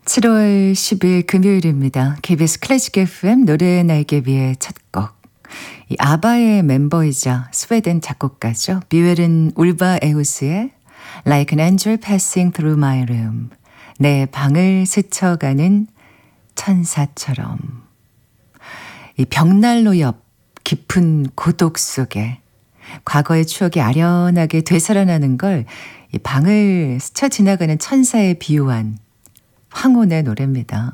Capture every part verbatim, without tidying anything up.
칠월 십일 금요일입니다. 케이비에스 클래식 에프엠 노래의 날개비의 첫 곡. 이 아바의 멤버이자 스웨덴 작곡가죠. 뮤엘은 울바 에우스의 Like an angel passing through my room. 내 방을 스쳐가는 천사처럼. 이 벽난로 옆 깊은 고독 속에 과거의 추억이 아련하게 되살아나는 걸 이 방을 스쳐 지나가는 천사에 비유한 황혼의 노래입니다.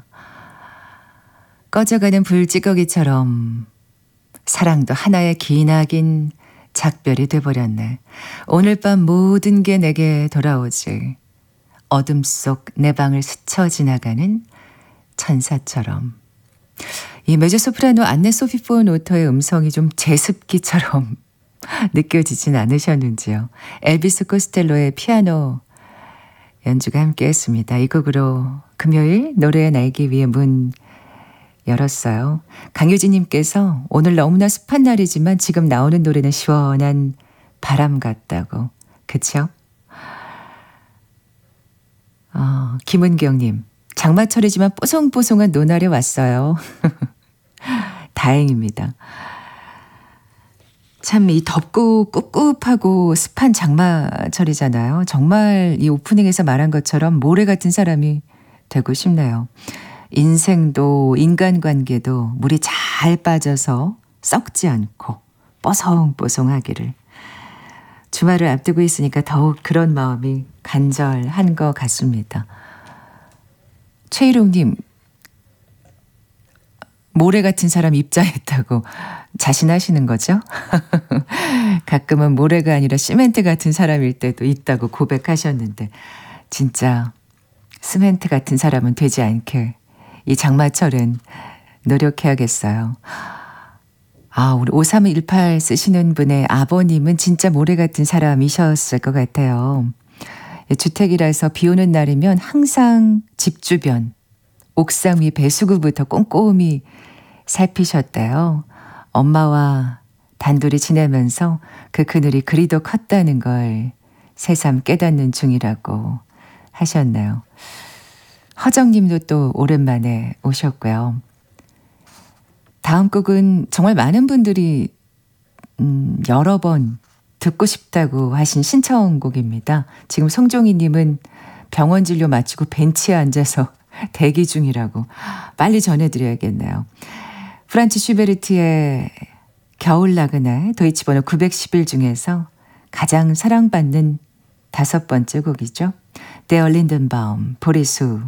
꺼져가는 불찌꺼기처럼 사랑도 하나의 기나긴 작별이 돼버렸네. 오늘 밤 모든 게 내게 돌아오지. 어둠 속 내 방을 스쳐 지나가는 천사처럼. 이 메조소프라노 안네 소피 폰 오터의 음성이 좀 제습기처럼 느껴지진 않으셨는지요. 엘비스 코스텔로의 피아노 연주가 함께했습니다. 이 곡으로 금요일 노래의 날개 위에 문 열었어요. 강유진님께서 오늘 너무나 습한 날이지만 지금 나오는 노래는 시원한 바람 같다고. 그쵸? 어, 김은경님, 장마철이지만 뽀송뽀송한 노날이 왔어요. 다행입니다. 참 이 덥고 꿉꿉하고 습한 장마철이잖아요. 정말 이 오프닝에서 말한 것처럼 모래 같은 사람이 되고 싶네요. 인생도 인간관계도 물이 잘 빠져서 썩지 않고 뽀송뽀송하기를. 주말을 앞두고 있으니까 더욱 그런 마음이 간절한 것 같습니다. 최희롱님, 모래 같은 사람 입장했다고 자신하시는 거죠? 가끔은 모래가 아니라 시멘트 같은 사람일 때도 있다고 고백하셨는데 진짜 시멘트 같은 사람은 되지 않게 이 장마철은 노력해야겠어요. 아, 우리 오삼일팔 쓰시는 분의 아버님은 진짜 모래 같은 사람이셨을 것 같아요. 주택이라서 비 오는 날이면 항상 집 주변, 옥상 위 배수구부터 꼼꼼히 살피셨대요. 엄마와 단둘이 지내면서 그 그늘이 그리도 컸다는 걸 새삼 깨닫는 중이라고 하셨나요. 허정님도 또 오랜만에 오셨고요. 다음 곡은 정말 많은 분들이 음, 여러 번 듣고 싶다고 하신 신청곡입니다. 지금 송종희님은 병원 진료 마치고 벤치에 앉아서 대기 중이라고 빨리 전해드려야겠네요. 프란츠 슈베르트의 겨울 나그네 도이치 번호 구백십일 중에서 가장 사랑받는 다섯 번째 곡이죠. 데어 린덴바움, 보리수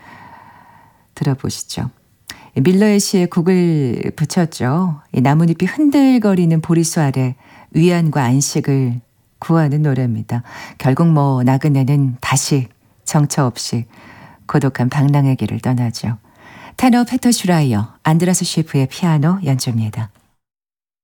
들어보시죠. 밀러의 시에 곡을 붙였죠. 이 나뭇잎이 흔들거리는 보리수 아래 위안과 안식을 구하는 노래입니다. 결국 뭐 나그네는 다시 정처 없이 고독한 방랑의 길을 떠나죠. 테너 페터 슈라이어, 안드라스 셰프의 피아노 연주입니다.